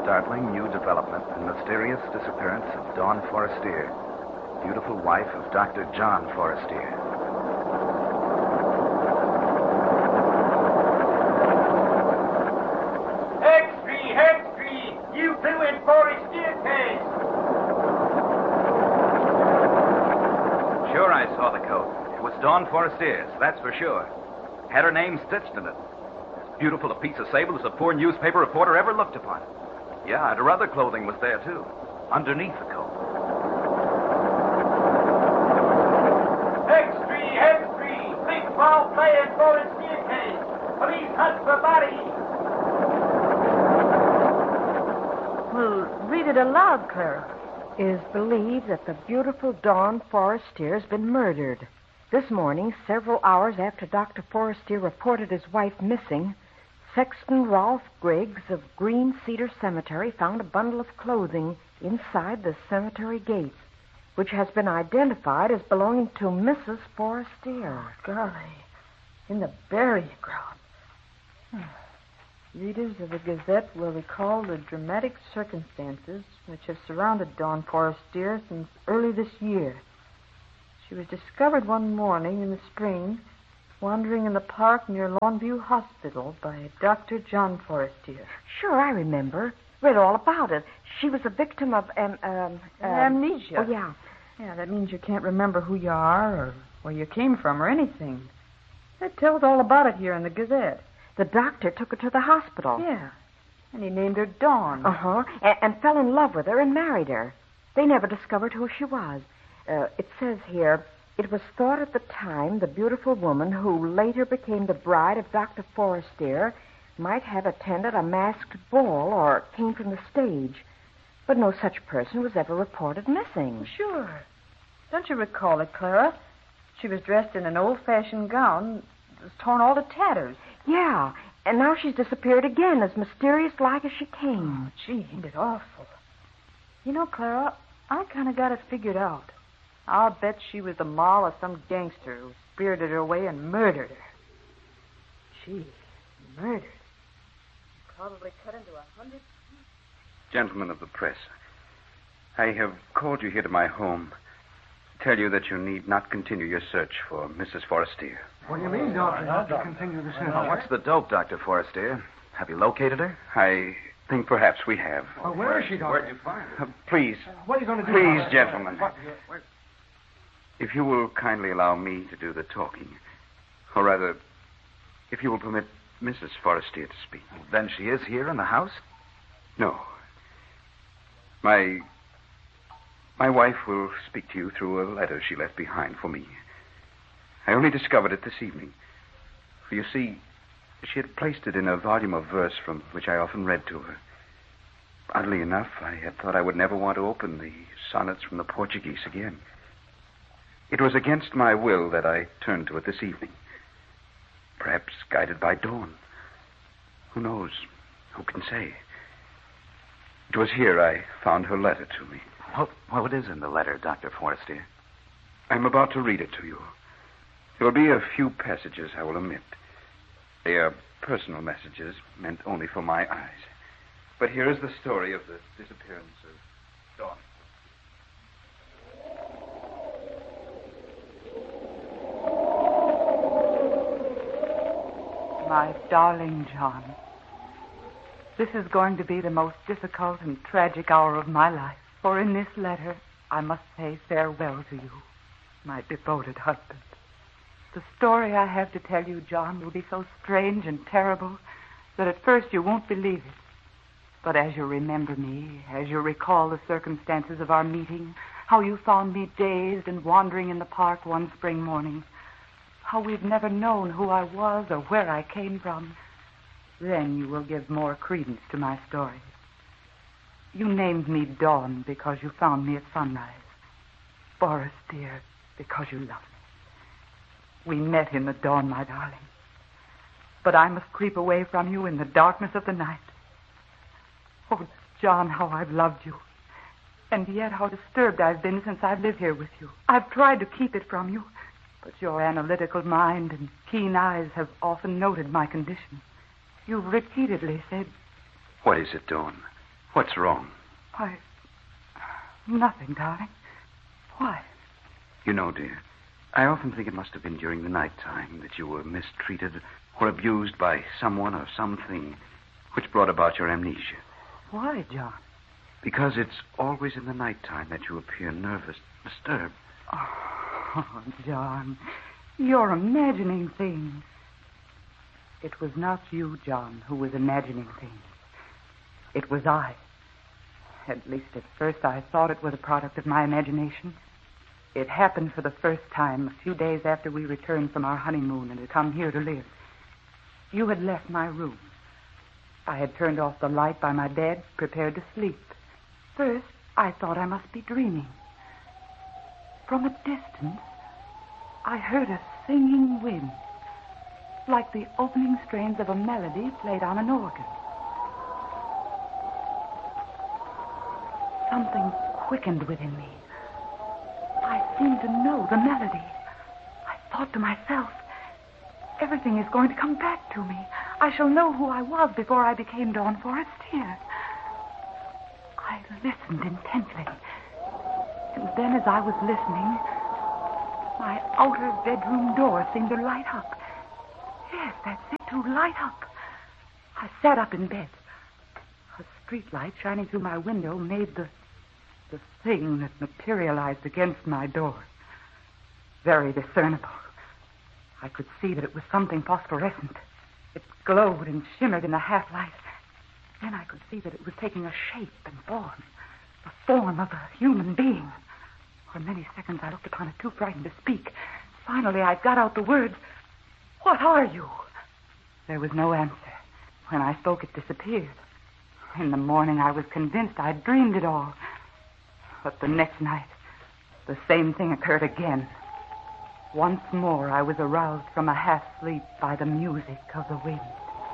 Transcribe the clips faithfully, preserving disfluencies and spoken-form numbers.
startling new development and mysterious disappearance of Dawn Forestier, beautiful wife of Doctor John Forestier. Hextree, Hextree, you two in Forestier case. Sure, I saw the coat. It was Dawn Forestier's, that's for sure. Had her name stitched in it. As beautiful a piece of sable as a poor newspaper reporter ever looked upon. Yeah, and her other clothing was there, too, underneath the coat. Hextree, Hextree, big foul play in Forestier case. Police hunt for body. Well, read it aloud, Clara. It is believed that the beautiful Dawn Forestier has been murdered. This morning, several hours after Doctor Forestier reported his wife missing, Sexton Rolfe Griggs of Green Cedar Cemetery found a bundle of clothing inside the cemetery gate, which has been identified as belonging to Missus Forestier. Oh, golly. In the burying ground. Hmm. Readers of the Gazette will recall the dramatic circumstances which have surrounded Dawn Forestier since early this year. She was discovered one morning in the spring, wandering in the park near Longview Hospital by Doctor John Forestier. Sure, I remember. Read all about it. She was a victim of um, um, um, amnesia. Oh, yeah. Yeah, that means you can't remember who you are or where you came from or anything. That tells all about it here in the Gazette. The doctor took her to the hospital. Yeah, and he named her Dawn. Uh-huh, and, and fell in love with her and married her. They never discovered who she was. Uh, it says here, it was thought at the time the beautiful woman who later became the bride of Doctor Forestier might have attended a masked ball or came from the stage. But no such person was ever reported missing. Sure. Don't you recall it, Clara? She was dressed in an old-fashioned gown that was torn all to tatters. Yeah, and now she's disappeared again, as mysterious-like as she came. Oh, gee, ain't it awful? You know, Clara, I kind of got it figured out. I'll bet she was the moll of some gangster who spirited her away and murdered her. Gee, murdered. Probably cut into a hundred... Gentlemen of the press, I have called you here to my home to tell you that you need not continue your search for Missus Forestier. What do you mean, Doctor? Not to continue the search? Well, what's the dope, Doctor Forestier? Have you located her? I think perhaps we have. Well, where is she, Doctor? Where'd you find her? Uh, please. What are you going to do? Please, about gentlemen. What? If you will kindly allow me to do the talking, or rather, if you will permit Missus Forestier to speak. Then she is here in the house? No. My... My wife will speak to you through a letter she left behind for me. I only discovered it this evening. For you see, she had placed it in a volume of verse from which I often read to her. Oddly enough, I had thought I would never want to open the sonnets from the Portuguese again. It was against my will that I turned to it this evening. Perhaps guided by Dawn. Who knows? Who can say? It was here I found her letter to me. What, what is in the letter, Doctor Forestier? I'm about to read it to you. There will be a few passages I will omit. They are personal messages meant only for my eyes. But here is the story of the disappearance of Dawn. My darling John, this is going to be the most difficult and tragic hour of my life. For in this letter, I must say farewell to you, my devoted husband. The story I have to tell you, John, will be so strange and terrible that at first you won't believe it. But as you remember me, as you recall the circumstances of our meeting, how you found me dazed and wandering in the park one spring morning, how we've never known who I was or where I came from, then you will give more credence to my story. You named me Dawn because you found me at sunrise. Forestier because you loved me. We met in the dawn, my darling. But I must creep away from you in the darkness of the night. Oh, John, how I've loved you. And yet how disturbed I've been since I've lived here with you. I've tried to keep it from you, but your analytical mind and keen eyes have often noted my condition. You've repeatedly said... What is it, Dawn? What's wrong? Why, nothing, darling. Why? You know, dear, I often think it must have been during the night time that you were mistreated or abused by someone or something which brought about your amnesia. Why, John? Because it's always in the night time that you appear nervous, disturbed. Oh, John, you're imagining things. It was not you, John, who was imagining things. It was I. At least at first I thought it was a product of my imagination. It happened for the first time a few days after we returned from our honeymoon and had come here to live. You had left my room. I had turned off the light by my bed, prepared to sleep. First, I thought I must be dreaming. From a distance, I heard a singing wind, like the opening strains of a melody played on an organ. Something quickened within me. I seemed to know the melody. I thought to myself, everything is going to come back to me. I shall know who I was before I became Dawn Forestier. I listened intently. And then as I was listening, my outer bedroom door seemed to light up. Yes, that's it, to light up. I sat up in bed. A street light shining through my window made the, the thing that materialized against my door very discernible. I could see that it was something phosphorescent. It glowed and shimmered in the half-light. Then I could see that it was taking a shape and form, the form of a human being. For many seconds I looked upon it, too frightened to speak. Finally I got out the words, "What are you?" There was no answer. When I spoke, it disappeared. In the morning I was convinced I'd dreamed it all. But the next night, the same thing occurred again. Once more I was aroused from a half-sleep by the music of the wind.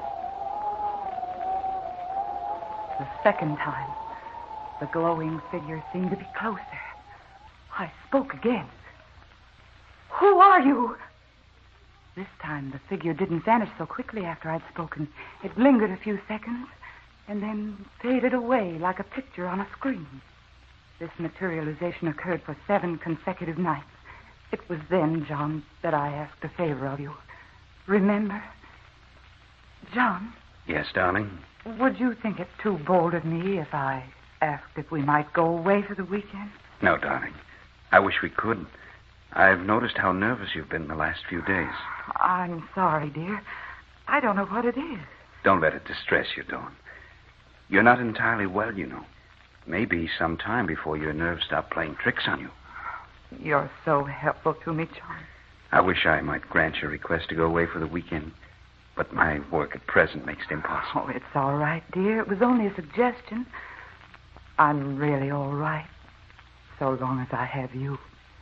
The second time, the glowing figure seemed to be closer. I spoke again. "Who are you?" This time, the figure didn't vanish so quickly after I'd spoken. It lingered a few seconds and then faded away like a picture on a screen. This materialization occurred for seven consecutive nights. It was then, John, that I asked a favor of you. Remember? John? Yes, darling? Would you think it too bold of me if I asked if we might go away for the weekend? No, darling. I wish we could. I've noticed how nervous you've been the last few days. I'm sorry, dear. I don't know what it is. Don't let it distress you, Dawn. You're not entirely well, you know. Maybe some time before your nerves stop playing tricks on you. You're so helpful to me, John. I wish I might grant your request to go away for the weekend, but my work at present makes it impossible. Oh, it's all right, dear. It was only a suggestion. I'm really all right, so long as I have you.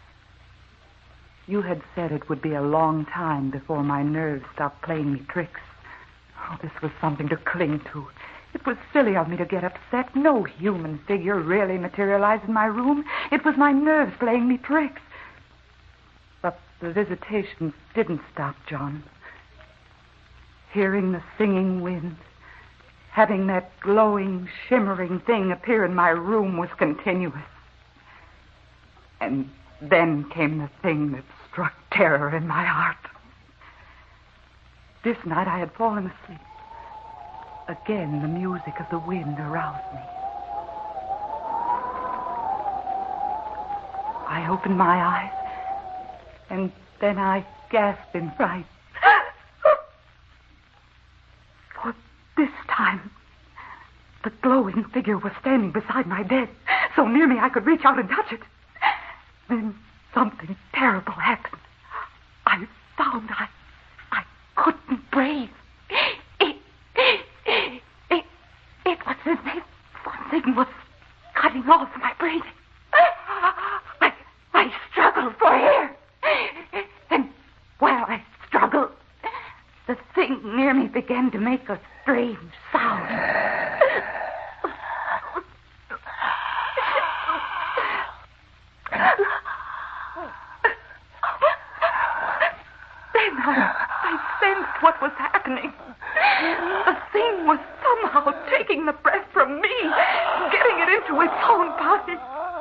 You had said it would be a long time before my nerves stopped playing me tricks. Oh, this was something to cling to. It was silly of me to get upset. No human figure really materialized in my room. It was my nerves playing me tricks. But the visitations didn't stop, John. Hearing the singing wind, having that glowing, shimmering thing appear in my room was continuous. And then came the thing that struck terror in my heart. This night I had fallen asleep. Again, the music of the wind aroused me. I opened my eyes, and then I gasped in fright. For this time, the glowing figure was standing beside my bed, so near me I could reach out and touch it. Then something terrible happened. I found I, I couldn't breathe. It, it, it, it was as if something was cutting off my breathing. I, I struggled for air. And while I struggled, the thing near me began to make a strange sound. Then I, I sensed what was happening. The thing was somehow taking the breath from me. to its own body.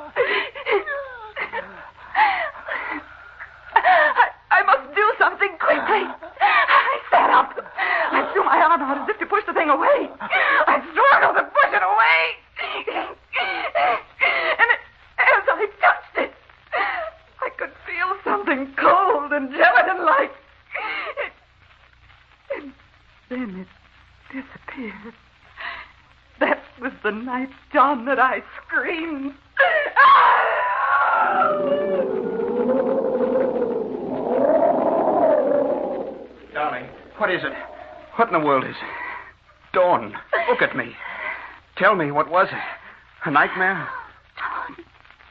I, I must do something quickly. I sat up. I threw my arm out as if to push the thing away. I struggled to push it away. And as I touched it, I could feel something cold and gelatin-like. And then it disappeared. That was the night, John, that I screamed. Darling, what is it? What in the world is it? Dawn, look at me. Tell me, what was it? A nightmare? John.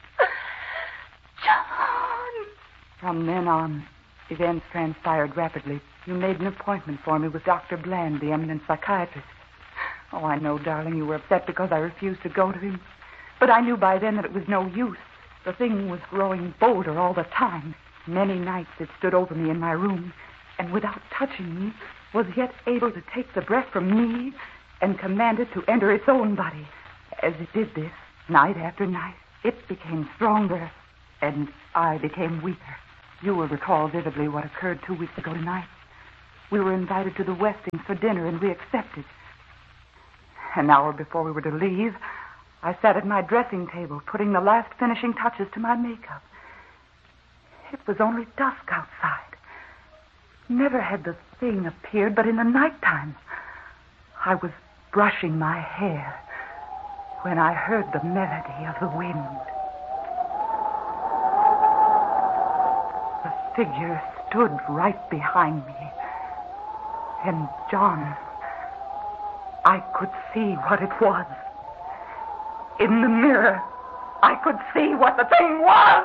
John. From then on, events transpired rapidly. You made an appointment for me with Doctor Bland, the eminent psychiatrist. Oh, I know, darling, you were upset because I refused to go to him. But I knew by then that it was no use. The thing was growing bolder all the time. Many nights it stood over me in my room, and without touching me, was yet able to take the breath from me and command it to enter its own body. As it did this, night after night, it became stronger, and I became weaker. You will recall vividly what occurred two weeks ago tonight. We were invited to the Westings for dinner, and we accepted. An hour before we were to leave, I sat at my dressing table, putting the last finishing touches to my makeup. It was only dusk outside. Never had the thing appeared but in the nighttime. I was brushing my hair when I heard the melody of the wind. The figure stood right behind me. And, John, I could see what it was. In the mirror, I could see what the thing was.